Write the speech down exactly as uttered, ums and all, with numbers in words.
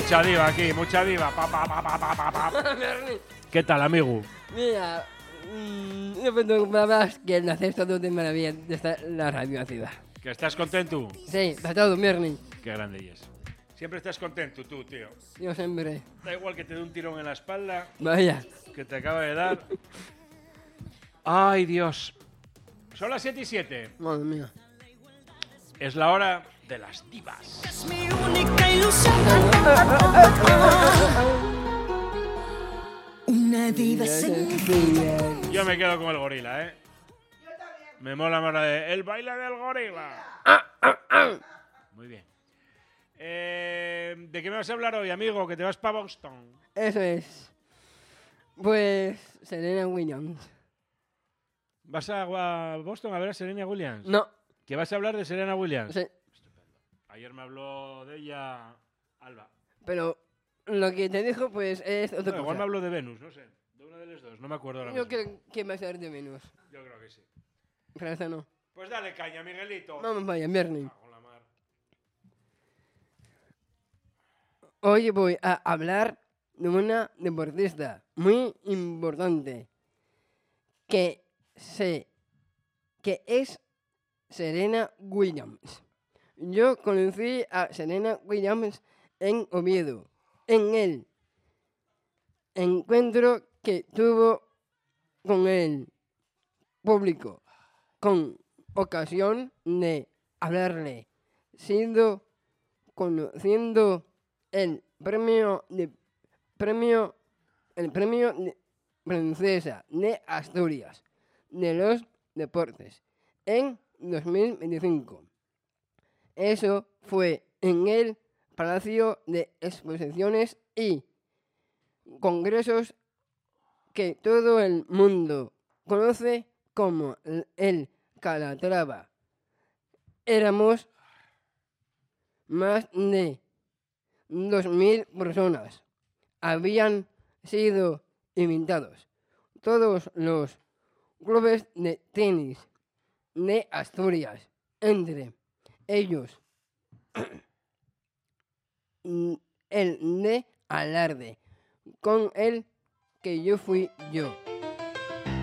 Mucha diva aquí, mucha diva. Pa, pa, pa, pa, pa, pa, pa. ¿Qué tal, amigo? Mira, mmm, yo puedo más que el hacer todo de maravilla de la radio ciudad. ¿Que estás contento? Sí, está todo, Mirni. Qué grande es. Siempre estás contento tú, tío. Yo siempre. Da igual que te dé un tirón en la espalda. Vaya. Que te acaba de dar. Ay, Dios. Son las siete y siete. Madre mía. Es la hora de las divas. Es mi única ilusión. Una diva sentida. Yo me quedo con el gorila, ¿eh? Yo también. Me mola más la de el baile del gorila. Muy bien. Eh, ¿De qué me vas a hablar hoy, amigo? Que te vas para Boston. Eso es. Pues Serena Williams. ¿Vas a Boston a ver a Serena Williams? No. ¿Que vas a hablar de Serena Williams? Sí. Estupendo. Ayer me habló de ella Alba. Pero lo que te dijo, pues, es otra No, cosa. igual me habló de Venus, no sé. De una de las dos, no me acuerdo ahora Yo mismo. creo que va a ser de menos. Yo creo que sí. Pero eso no. Pues dale caña, Miguelito. Vamos, vaya, Mirni. Con la mar. Hoy voy a hablar de una deportista muy importante que se que es Serena Williams. Yo conocí a Serena Williams en Oviedo, en el encuentro que tuvo con el público, con ocasión de hablarle, siendo conociendo el premio de premio el premio de princesa de Asturias de los deportes en dos mil veinticinco. Eso fue en el Palacio de Exposiciones y Congresos que todo el mundo conoce como el Calatrava. Éramos más de dos mil personas. Habían sido invitados todos los clubes de tenis de Asturias, entre ellos el de Alarde, con el que yo fui yo.